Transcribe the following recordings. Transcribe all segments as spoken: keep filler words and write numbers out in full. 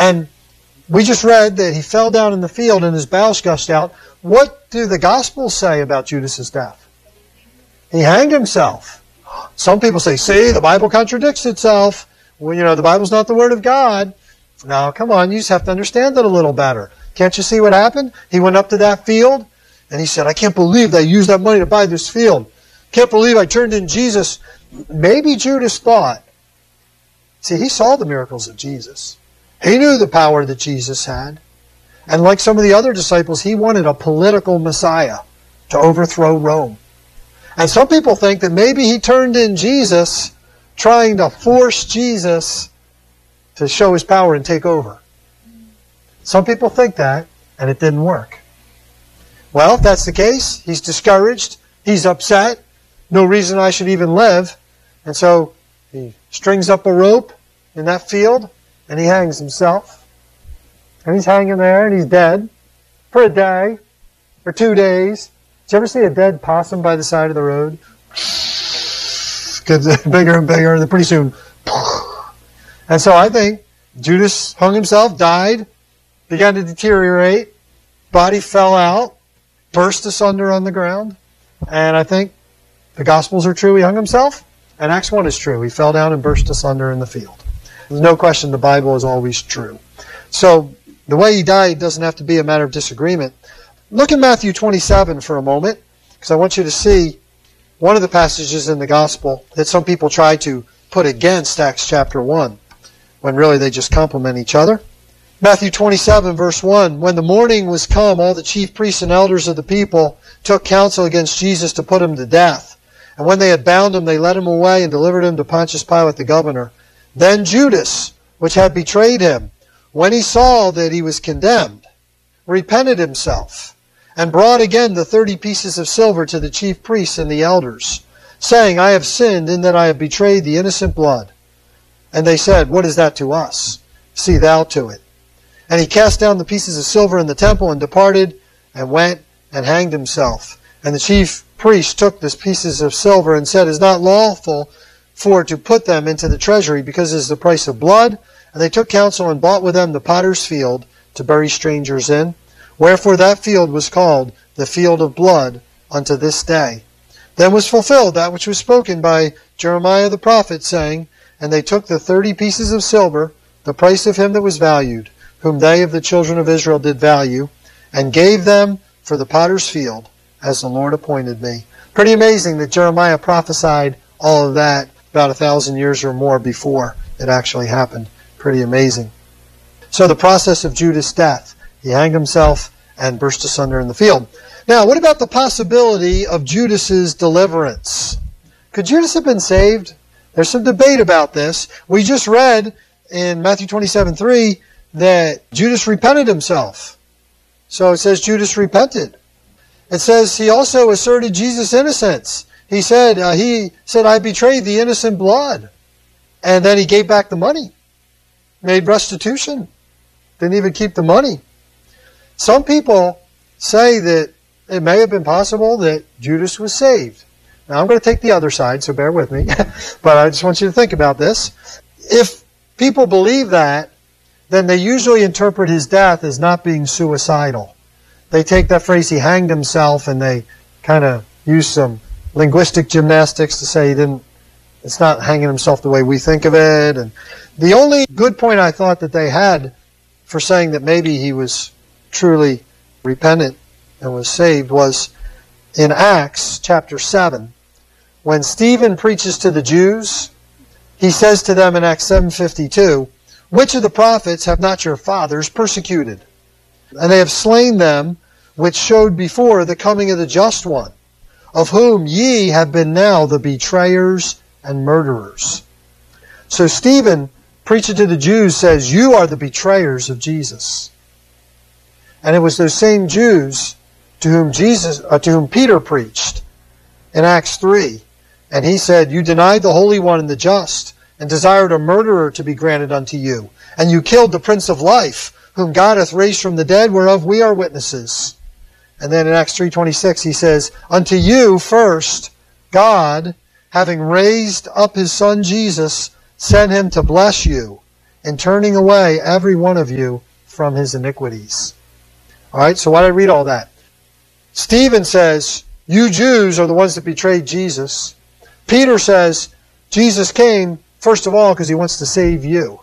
And we just read that he fell down in the field and his bowels gushed out. What do the Gospels say about Judas's death? He hanged himself. Some people say, see, the Bible contradicts itself. Well, you know, the Bible's not the Word of God. Now, come on, you just have to understand it a little better. Can't you see what happened? He went up to that field and he said, I can't believe they used that money to buy this field. Can't believe I turned in Jesus. Maybe Judas thought, see, he saw the miracles of Jesus. He knew the power that Jesus had. And like some of the other disciples, he wanted a political Messiah to overthrow Rome. And some people think that maybe he turned in Jesus trying to force Jesus to show his power and take over. Some people think that, and it didn't work. Well, if that's the case, he's discouraged, he's upset, no reason I should even live. And so he strings up a rope in that field, and he hangs himself. And he's hanging there, and he's dead for a day or two days. Did you ever see a dead possum by the side of the road? Gets bigger and bigger, and then pretty soon. And so I think Judas hung himself, died, began to deteriorate, body fell out, burst asunder on the ground. And I think the Gospels are true, he hung himself, and Acts one is true. He fell down and burst asunder in the field. There's no question the Bible is always true. So the way he died doesn't have to be a matter of disagreement. Look at Matthew twenty-seven for a moment, because I want you to see one of the passages in the Gospel that some people try to put against Acts chapter one, when really they just complement each other. Matthew twenty-seven, verse one, when the morning was come, all the chief priests and elders of the people took counsel against Jesus to put him to death. And when they had bound him, they led him away and delivered him to Pontius Pilate the governor. Then Judas, which had betrayed him, when he saw that he was condemned, repented himself, and brought again the thirty pieces of silver to the chief priests and the elders, saying, I have sinned in that I have betrayed the innocent blood. And they said, what is that to us? See thou to it. And he cast down the pieces of silver in the temple and departed and went and hanged himself. And the chief priest took the pieces of silver and said, it is not lawful for to put them into the treasury, because it is the price of blood. And they took counsel and bought with them the potter's field to bury strangers in. Wherefore that field was called the field of blood unto this day. Then was fulfilled that which was spoken by Jeremiah the prophet, saying, and they took the thirty pieces of silver, the price of him that was valued, whom they of the children of Israel did value, and gave them for the potter's field, as the Lord appointed me. Pretty amazing that Jeremiah prophesied all of that about a thousand years or more before it actually happened. Pretty amazing. So the process of Judas' death. He hanged himself and burst asunder in the field. Now, what about the possibility of Judas's deliverance? Could Judas have been saved? There's some debate about this. We just read in Matthew twenty-seven three that Judas repented himself. So it says Judas repented. It says he also asserted Jesus' innocence. He said, uh, he said, I betrayed the innocent blood. And then he gave back the money. Made restitution. Didn't even keep the money. Some people say that it may have been possible that Judas was saved. Now I'm going to take the other side, so bear with me. But I just want you to think about this. If people believe that, then they usually interpret his death as not being suicidal. They take that phrase, he hanged himself, and they kind of use some linguistic gymnastics to say he didn't, it's not hanging himself the way we think of it. And the only good point I thought that they had for saying that maybe he was truly repentant and was saved was in Acts chapter seven. When Stephen preaches to the Jews, he says to them in Acts seven fifty-two, which of the prophets have not your fathers persecuted? And they have slain them which showed before the coming of the just one, of whom ye have been now the betrayers and murderers. So Stephen, preaching to the Jews, says, you are the betrayers of Jesus. And it was those same Jews to whom Jesus, uh, to whom Peter preached in Acts three. And he said, you denied the Holy One and the just, and desired a murderer to be granted unto you. And you killed the Prince of Life, whom God hath raised from the dead, whereof we are witnesses. And then in Acts three twenty-six he says, unto you first, God, having raised up his Son Jesus, sent him to bless you, in turning away every one of you from his iniquities. All right, so why did I read all that? Stephen says, you Jews are the ones that betrayed Jesus. Peter says, Jesus came, first of all, because he wants to save you.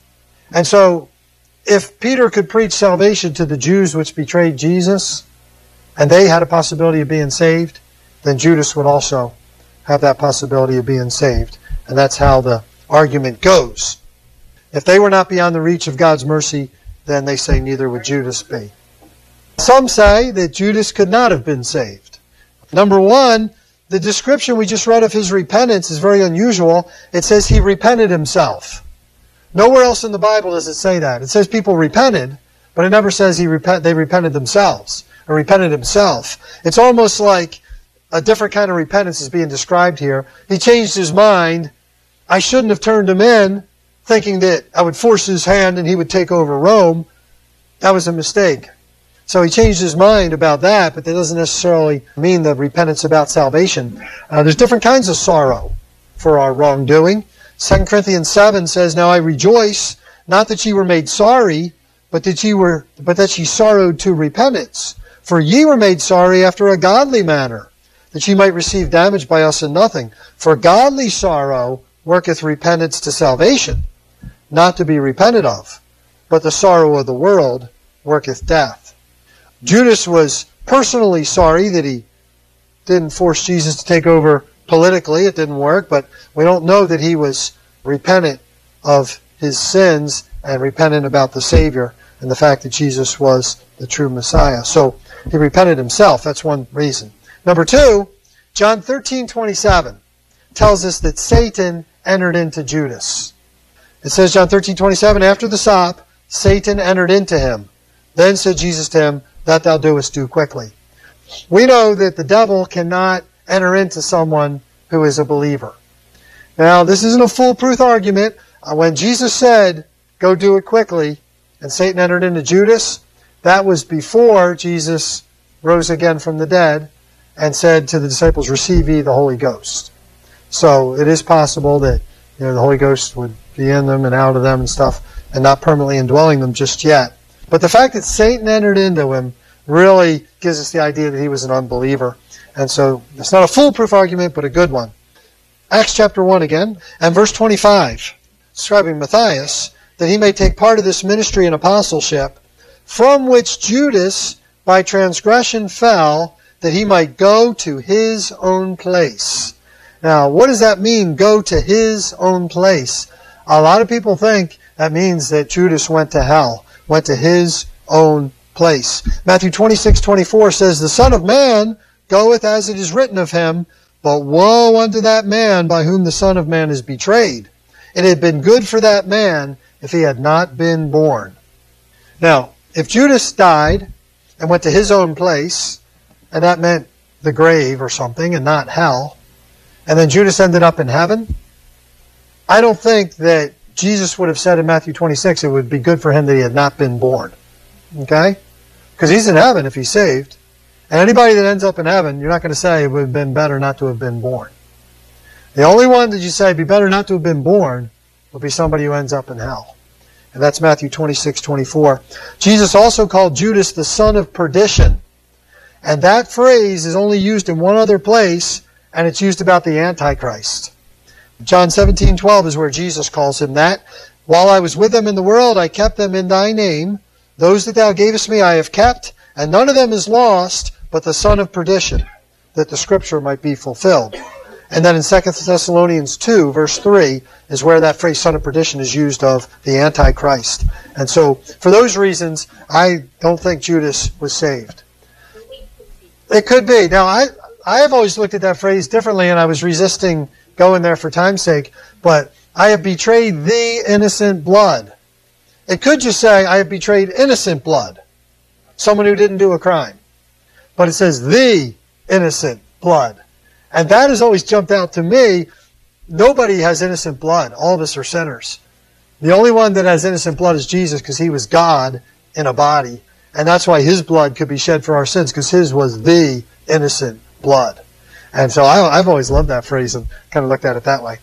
And so, if Peter could preach salvation to the Jews which betrayed Jesus, and they had a possibility of being saved, then Judas would also have that possibility of being saved. And that's how the argument goes. If they were not beyond the reach of God's mercy, then they say neither would Judas be. Some say that Judas could not have been saved. Number one, the description we just read of his repentance is very unusual. It says he repented himself. Nowhere else in the Bible does it say that. It says people repented, but it never says he repent, they repented themselves or repented himself. It's almost like a different kind of repentance is being described here. He changed his mind. I shouldn't have turned him in, thinking that I would force his hand and he would take over Rome. That was a mistake. So he changed his mind about that, but that doesn't necessarily mean the repentance about salvation. Uh, there's different kinds of sorrow for our wrongdoing. Second Corinthians seven says, now I rejoice, not that ye were made sorry, but that ye were, but that ye sorrowed to repentance. For ye were made sorry after a godly manner, that ye might receive damage by us in nothing. For godly sorrow worketh repentance to salvation, not to be repented of, but the sorrow of the world worketh death. Judas was personally sorry that he didn't force Jesus to take over politically. It didn't work, but we don't know that he was repentant of his sins and repentant about the Savior and the fact that Jesus was the true Messiah. So he repented himself. That's one reason. Number two, John thirteen twenty-seven tells us that Satan entered into Judas. It says, John thirteen twenty-seven, after the sop, Satan entered into him. Then said Jesus to him, that thou doest do quickly. We know that the devil cannot enter into someone who is a believer. Now, this isn't a foolproof argument. When Jesus said, go do it quickly, and Satan entered into Judas, that was before Jesus rose again from the dead and said to the disciples, receive ye the Holy Ghost. So it is possible that you know the Holy Ghost would be in them and out of them and stuff, and not permanently indwelling them just yet. But the fact that Satan entered into him really gives us the idea that he was an unbeliever. And so it's not a foolproof argument, but a good one. Acts chapter one again, and verse twenty-five, describing Matthias, that he may take part of this ministry and apostleship, from which Judas by transgression fell, that he might go to his own place. Now, what does that mean, go to his own place? A lot of people think that means that Judas went to hell, went to his own place. Matthew twenty-six twenty-four says, the Son of Man goeth as it is written of him, but woe unto that man by whom the Son of Man is betrayed. It had been good for that man if he had not been born. Now, if Judas died and went to his own place, and that meant the grave or something and not hell, and then Judas ended up in heaven, I don't think that Jesus would have said in Matthew twenty-six it would be good for him that he had not been born. Okay? Because he's in heaven if he's saved. And anybody that ends up in heaven, you're not going to say it would have been better not to have been born. The only one that you say it'd be better not to have been born would be somebody who ends up in hell. And that's Matthew twenty-six twenty-four. Jesus also called Judas the son of perdition. And that phrase is only used in one other place, and it's used about the Antichrist. John seventeen twelve is where Jesus calls him that. While I was with them in the world, I kept them in thy name. Those that thou gavest me I have kept, and none of them is lost, but the son of perdition, that the scripture might be fulfilled. And then in Second Thessalonians two, verse three, is where that phrase son of perdition is used of the Antichrist. And so, for those reasons, I don't think Judas was saved. It could be. Now, I, I have always looked at that phrase differently, and I was resisting going there for time's sake, but I have betrayed the innocent blood. It could just say, I have betrayed innocent blood. Someone who didn't do a crime. But it says, the innocent blood. And that has always jumped out to me. Nobody has innocent blood. All of us are sinners. The only one that has innocent blood is Jesus, because he was God in a body. And that's why his blood could be shed for our sins, because his was the innocent blood. And so I, I've always loved that phrase and kind of looked at it that way.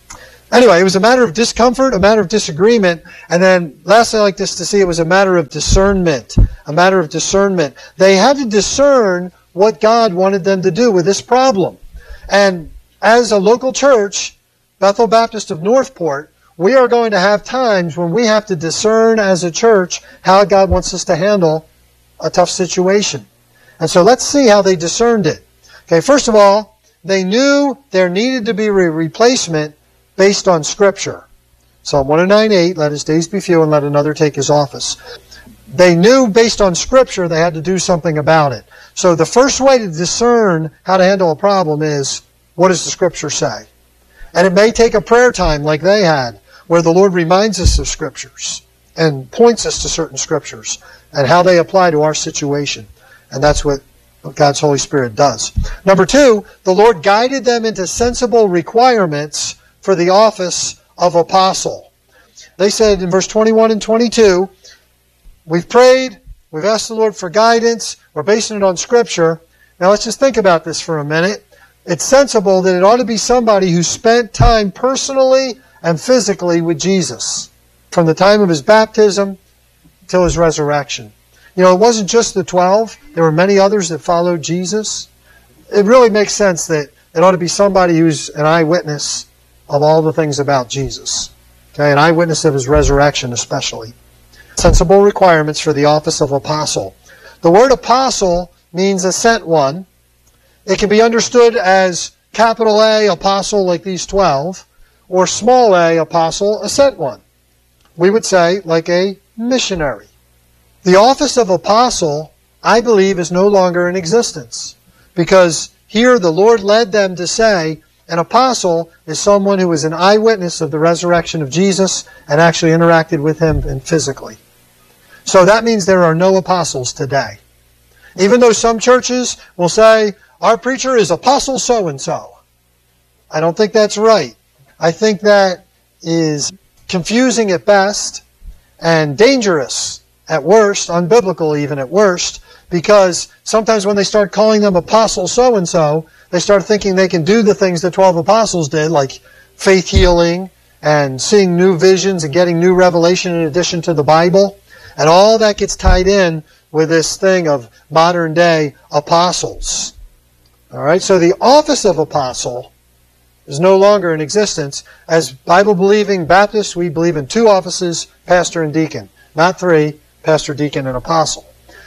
Anyway, it was a matter of discomfort, a matter of disagreement, and then lastly I like this to see it was a matter of discernment. A matter of discernment. They had to discern what God wanted them to do with this problem. And as a local church, Bethel Baptist of Northport, we are going to have times when we have to discern as a church how God wants us to handle a tough situation. And so let's see how they discerned it. Okay, first of all, they knew there needed to be a replacement based on Scripture. Psalm one oh nine eight, let his days be few and let another take his office. They knew based on Scripture they had to do something about it. So the first way to discern how to handle a problem is, what does the Scripture say? And it may take a prayer time like they had, where the Lord reminds us of Scriptures and points us to certain Scriptures and how they apply to our situation. And that's what God's Holy Spirit does. Number two, the Lord guided them into sensible requirements for the office of apostle. They said in verse twenty-one and twenty-two, we've prayed, we've asked the Lord for guidance, we're basing it on Scripture. Now let's just think about this for a minute. It's sensible that it ought to be somebody who spent time personally and physically with Jesus from the time of his baptism till his resurrection. You know, it wasn't just the twelve. There were many others that followed Jesus. It really makes sense that it ought to be somebody who's an eyewitness of all the things about Jesus. Okay, an eyewitness of his resurrection especially. Sensible requirements for the office of apostle. The word apostle means a sent one. It can be understood as capital A, apostle, like these twelve, or small a, apostle, a sent one. We would say like a missionary. The office of apostle, I believe, is no longer in existence, because here the Lord led them to say, an apostle is someone who is an eyewitness of the resurrection of Jesus and actually interacted with him physically. So that means there are no apostles today. Even though some churches will say, our preacher is apostle so-and-so. I don't think that's right. I think that is confusing at best and dangerous at worst, unbiblical even at worst, because sometimes when they start calling them apostle so-and-so, they start thinking they can do the things the twelve apostles did, like faith healing and seeing new visions and getting new revelation in addition to the Bible. And all that gets tied in with this thing of modern day apostles. All right, so the office of apostle is no longer in existence. As Bible-believing Baptists, we believe in two offices, pastor and deacon. Not three, pastor, deacon, and apostle.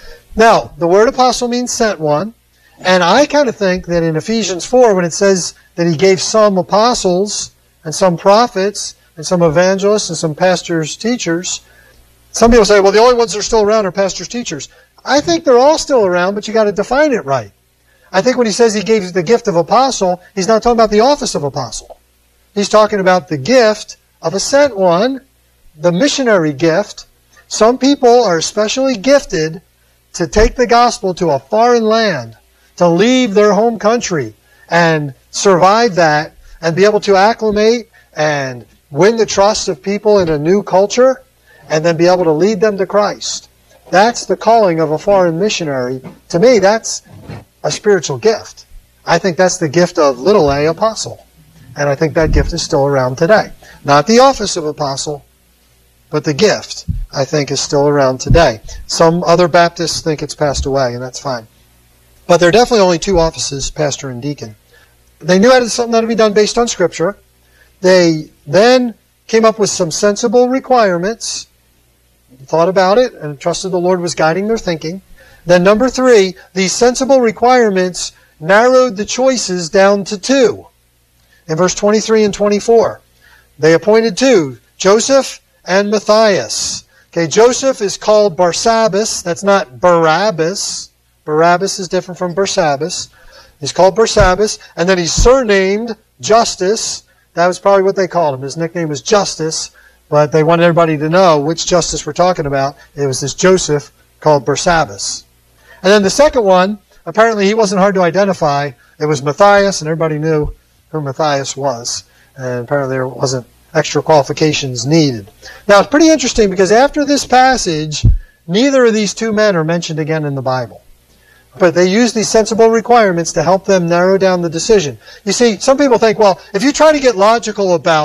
Now, the word apostle means sent one. And I kind of think that in Ephesians four, when it says that he gave some apostles and some prophets and some evangelists and some pastors, teachers, some people say, well, the only ones that are still around are pastors, teachers. I think they're all still around, but you got to define it right. I think when he says he gave the gift of apostle, he's not talking about the office of apostle. He's talking about the gift of a sent one, the missionary gift. Some people are especially gifted to take the gospel to a foreign land, to leave their home country and survive that and be able to acclimate and win the trust of people in a new culture and then be able to lead them to Christ. That's the calling of a foreign missionary. To me, that's a spiritual gift. I think that's the gift of little a, apostle. And I think that gift is still around today. Not the office of apostle, but the gift, I think, is still around today. Some other Baptists think it's passed away, and that's fine. But there are definitely only two offices, pastor and deacon. They knew how to, something had to be done based on Scripture. They then came up with some sensible requirements, thought about it, and trusted the Lord was guiding their thinking. Then number three, these sensible requirements narrowed the choices down to two. In verse twenty-three and twenty-four, they appointed two, Joseph and Matthias. Okay, Joseph is called Barsabbas. That's not Barabbas. Barabbas is different from Barsabbas. He's called Barsabbas, and then he's surnamed Justus. That was probably what they called him. His nickname was Justus, but they wanted everybody to know which Justus we're talking about. It was this Joseph called Barsabbas. And then the second one, apparently he wasn't hard to identify. It was Matthias, and everybody knew who Matthias was. And apparently there wasn't extra qualifications needed. Now, it's pretty interesting because after this passage, neither of these two men are mentioned again in the Bible. But they use these sensible requirements to help them narrow down the decision. You see, some people think, well, if you try to get logical about it,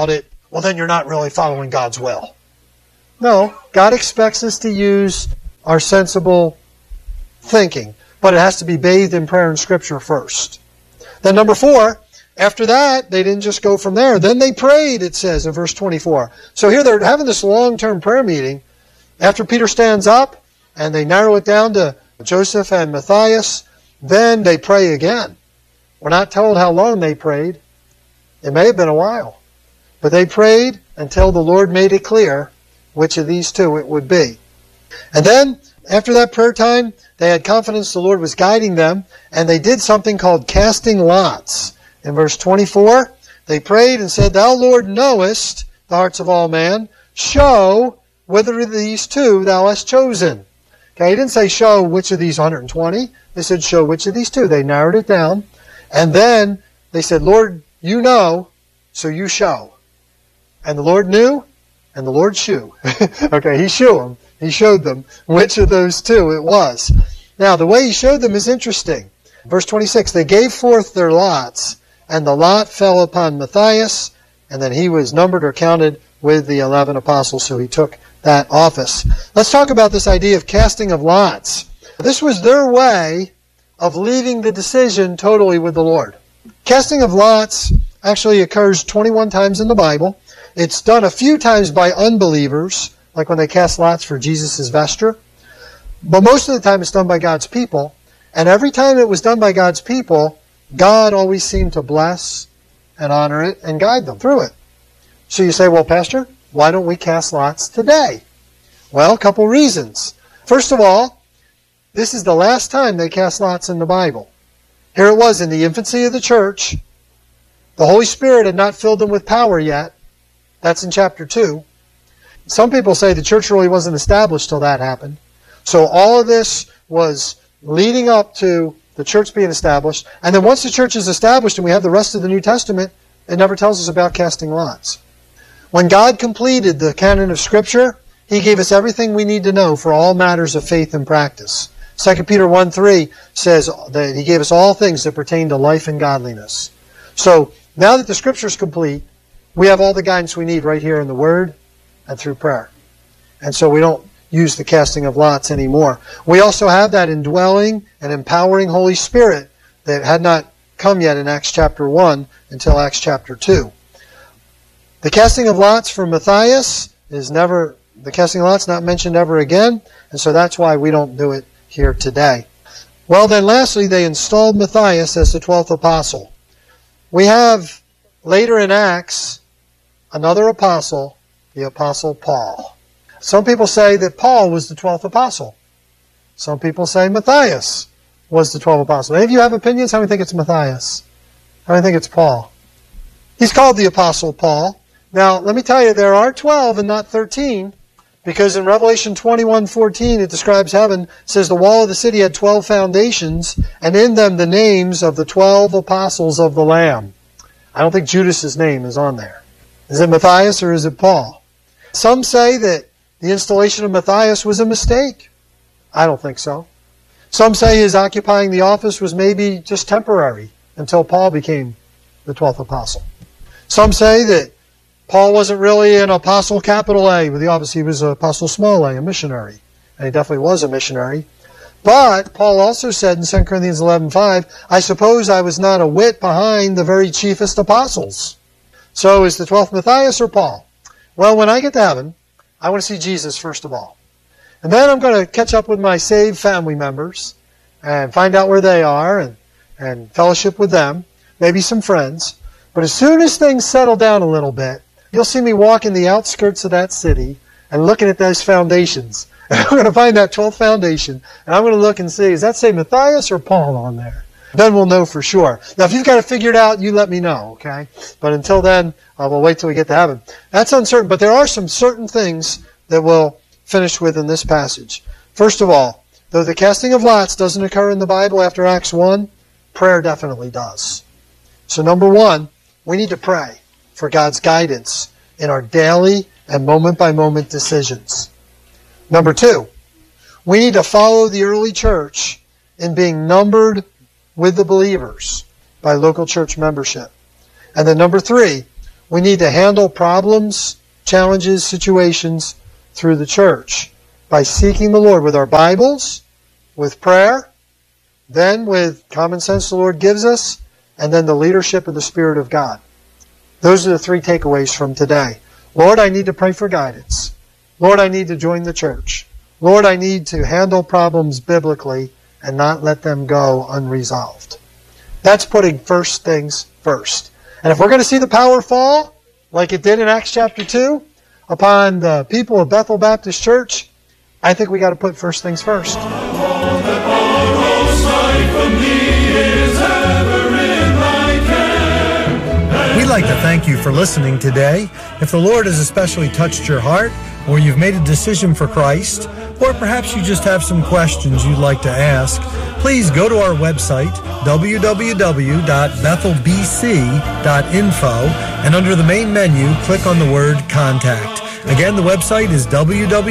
well, then you're not really following God's will. No, God expects us to use our sensible thinking, but it has to be bathed in prayer and Scripture first. Then number four, after that, they didn't just go from there. Then they prayed, it says in verse twenty-four. So here they're having this long-term prayer meeting. After Peter stands up and they narrow it down to Joseph and Matthias, then they pray again. We're not told how long they prayed. It may have been a while. But they prayed until the Lord made it clear which of these two it would be. And then, after that prayer time, they had confidence the Lord was guiding them, and they did something called casting lots. In verse twenty-four, they prayed and said, Thou, Lord, knowest the hearts of all men. Show whether of these two thou hast chosen. Okay, he didn't say show which of these one hundred twenty. They said show which of these two. They narrowed it down. And then they said, Lord, you know, so you show. And the Lord knew, and the Lord shew. Okay, he shewed them. He showed them which of those two it was. Now, the way he showed them is interesting. Verse twenty-six, they gave forth their lots, and the lot fell upon Matthias, and then he was numbered or counted with the eleven apostles, so he took that office. Let's talk about this idea of casting of lots. This was their way of leaving the decision totally with the Lord. Casting of lots actually occurs twenty-one times in the Bible. It's done a few times by unbelievers, like when they cast lots for Jesus' vesture. But most of the time it's done by God's people. And every time it was done by God's people, God always seemed to bless and honor it and guide them through it. So you say, well, Pastor, why don't we cast lots today? Well, a couple reasons. First of all, this is the last time they cast lots in the Bible. Here it was in the infancy of the church. The Holy Spirit had not filled them with power yet. That's in chapter two. Some people say the church really wasn't established till that happened. So all of this was leading up to the church being established. And then once the church is established and we have the rest of the New Testament, it never tells us about casting lots. When God completed the canon of Scripture, He gave us everything we need to know for all matters of faith and practice. Second Peter one three says that He gave us all things that pertain to life and godliness. So now that the Scripture is complete, we have all the guidance we need right here in the Word and through prayer. And so we don't use the casting of lots anymore. We also have that indwelling and empowering Holy Spirit that had not come yet in Acts chapter one until Acts chapter two. The casting of lots for Matthias is never, the casting of lots not mentioned ever again, and so that's why we don't do it here today. Well then, lastly, they installed Matthias as the twelfth apostle. We have later in Acts another apostle, the Apostle Paul. Some people say that Paul was the twelfth apostle. Some people say Matthias was the twelfth apostle. Any of you have opinions? How many think it's Matthias? How many think it's Paul? He's called the Apostle Paul. Now, let me tell you, there are twelve and not thirteen, because in Revelation twenty-one fourteen it describes heaven. It says the wall of the city had twelve foundations, and in them the names of the twelve apostles of the Lamb. I don't think Judas's name is on there. Is it Matthias or is it Paul? Some say that the installation of Matthias was a mistake. I don't think so. Some say his occupying the office was maybe just temporary until Paul became the twelfth apostle. Some say that Paul wasn't really an apostle capital A with the office. He was an apostle small a, a missionary. And he definitely was a missionary. But Paul also said in Second Corinthians eleven five, I suppose I was not a whit behind the very chiefest apostles. So is the twelfth Matthias or Paul? Well, when I get to heaven, I want to see Jesus first of all. And then I'm going to catch up with my saved family members and find out where they are and, and fellowship with them, maybe some friends. But as soon as things settle down a little bit, you'll see me walking the outskirts of that city and looking at those foundations. And I'm going to find that twelfth foundation, and I'm going to look and see, does that say Matthias or Paul on there? Then we'll know for sure. Now, if you've got it figured out, you let me know, okay? But until then, uh, we'll wait till we get to heaven. That's uncertain, but there are some certain things that we'll finish with in this passage. First of all, though the casting of lots doesn't occur in the Bible after Acts one, prayer definitely does. So number one, we need to pray for God's guidance in our daily and moment-by-moment decisions. Number two, we need to follow the early church in being numbered with the believers by local church membership. And then number three, We need to handle problems, challenges, situations through the church by seeking the Lord with our Bibles, with prayer, then with common sense the Lord gives us, and then the leadership of the Spirit of God. Those are the three takeaways from today. Lord, I need to pray for guidance. Lord, I need to join the church. Lord, I need to handle problems biblically and not let them go unresolved. That's putting first things first. And if we're going to see the power fall, like it did in Acts chapter two, upon the people of Bethel Baptist Church, I think we got to put first things first. We'd like to thank you for listening today. If the Lord has especially touched your heart, or you've made a decision for Christ, or perhaps you just have some questions you'd like to ask, please go to our website, w w w dot bethel b c dot info, and under the main menu, click on the word Contact. Again, the website is w w w